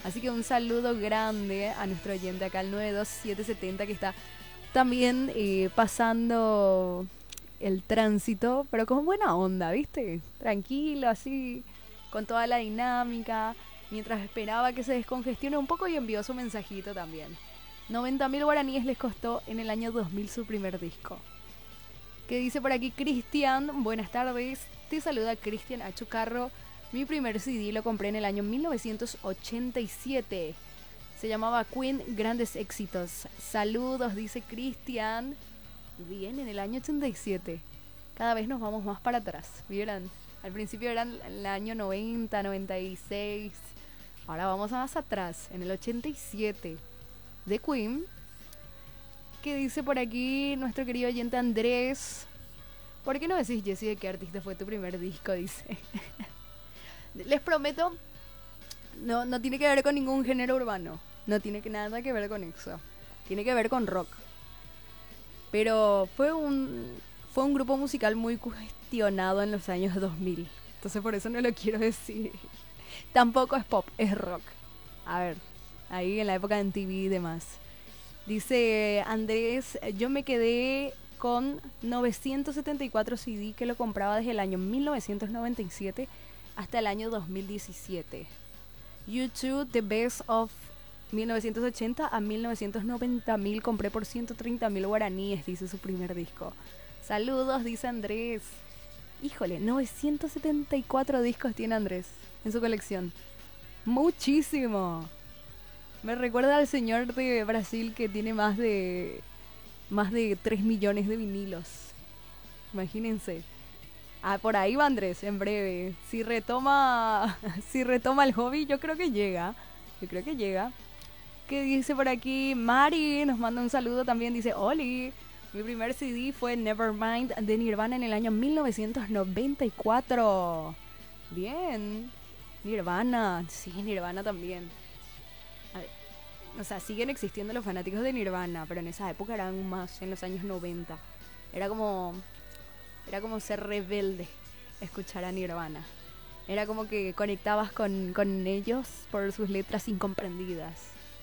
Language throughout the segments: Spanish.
Así que un saludo grande a nuestro oyente acá, el 92770, que está también pasando el tránsito, pero con buena onda, ¿viste? Tranquilo, así, con toda la dinámica, mientras esperaba que se descongestione un poco y envió su mensajito también. 90.000 guaraníes les costó en el año 2000 su primer disco. ¿Qué dice por aquí Cristian? Buenas tardes, te saluda Cristian Achucarro. Mi primer CD lo compré en el año 1987. Se llamaba Queen Grandes Éxitos. Saludos, dice Cristian. Bien, en el año 87. Cada vez nos vamos más para atrás. ¿Vieron? Al principio eran el año 90, 96. Ahora vamos más atrás, en el 87. De Queen. ¿Qué dice por aquí nuestro querido oyente Andrés? ¿Por qué no decís, Jessy, de qué artista fue tu primer disco? Dice. Les prometo, no tiene que ver con ningún género urbano. No tiene nada que ver con eso. Tiene que ver con rock. Pero fue un grupo musical muy cuestionado en los años 2000. Entonces por eso no lo quiero decir. Tampoco es pop, es rock. A ver, ahí en la época de MTV y demás. Dice Andrés, yo me quedé con 974 CD que lo compraba desde el año 1997 hasta el año 2017. YouTube, The Best of 1980 a 1990.000 compré por 130.000 guaraníes, dice su primer disco. Saludos, dice Andrés. Híjole, 974 discos tiene Andrés en su colección. Muchísimo. Me recuerda al señor de Brasil que tiene más de 3 millones de vinilos. Imagínense. Por ahí va Andrés, en breve. Si retoma el hobby, yo creo que llega. ¿Qué dice por aquí? Mari nos manda un saludo también. Dice, Oli, mi primer CD fue Nevermind de Nirvana en el año 1994. Bien. Nirvana. Sí, Nirvana también. O sea, siguen existiendo los fanáticos de Nirvana, pero en esa época eran más, en los años 90. Era como ser rebelde, escuchar a Nirvana. Era como que conectabas con ellos por sus letras incomprendidas.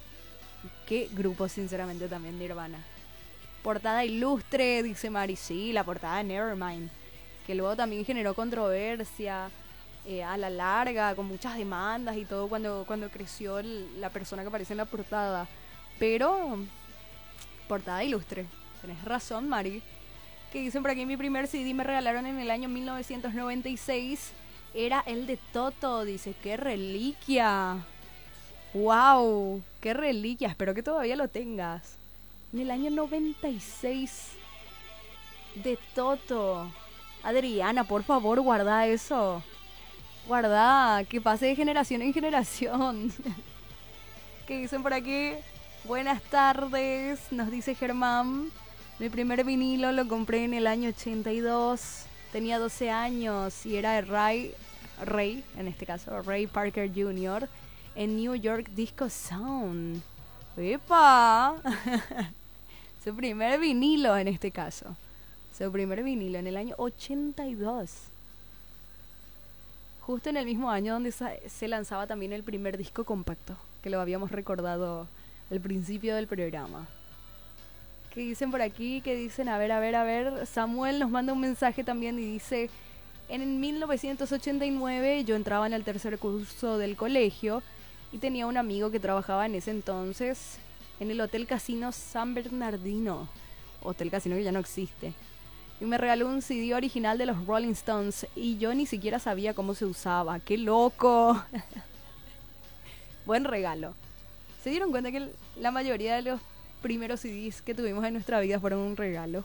Qué grupo, sinceramente, también Nirvana. Portada ilustre, dice Mari. Sí, la portada de Nevermind, que luego también generó controversia a la larga, con muchas demandas y todo cuando creció la persona que aparece en la portada. Pero, portada ilustre. Tenés razón, Mari. Que dicen por aquí, mi primer CD me regalaron en el año 1996. Era el de Toto, dice. ¡Qué reliquia! ¡Wow! ¡Qué reliquia! Espero que todavía lo tengas. En el año 96 de Toto. Adriana, por favor, guarda eso. Guarda, que pase de generación en generación. ¿Qué dicen por aquí? Buenas tardes, nos dice Germán. Mi primer vinilo lo compré en el año 82. Tenía 12 años y era de Ray, en este caso, Ray Parker Jr. en New York Disco Sound. ¡Epa! Su primer vinilo en este caso. Su primer vinilo en el año 82. Justo en el mismo año donde se lanzaba también el primer disco compacto, que lo habíamos recordado al principio del programa. ¿Qué dicen por aquí? ¿Qué dicen? A ver. Samuel nos manda un mensaje también y dice, en 1989 yo entraba en el tercer curso del colegio y tenía un amigo que trabajaba en ese entonces en el Hotel Casino San Bernardino. Hotel Casino que ya no existe. Y me regaló un CD original de los Rolling Stones y yo ni siquiera sabía cómo se usaba. ¡Qué loco! Buen regalo. ¿Se dieron cuenta que la mayoría de los primeros CDs que tuvimos en nuestra vida fueron un regalo?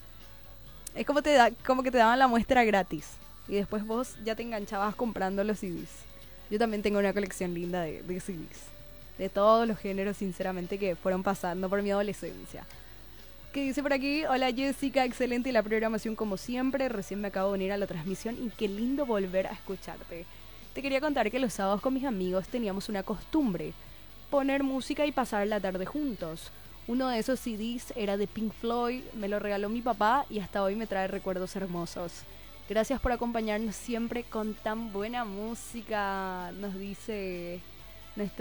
Es como que te daban la muestra gratis y después vos ya te enganchabas comprando los CDs. Yo también tengo una colección linda de CDs. De todos los géneros, sinceramente, que fueron pasando por mi adolescencia. ¿Qué dice por aquí? Hola Jessica, excelente la programación como siempre. Recién me acabo de unir a la transmisión y qué lindo volver a escucharte. Te quería contar que los sábados con mis amigos teníamos una costumbre: poner música y pasar la tarde juntos. Uno de esos CDs era de Pink Floyd, me lo regaló mi papá y hasta hoy me trae recuerdos hermosos. Gracias por acompañarnos siempre con tan buena música, nos dice nuestro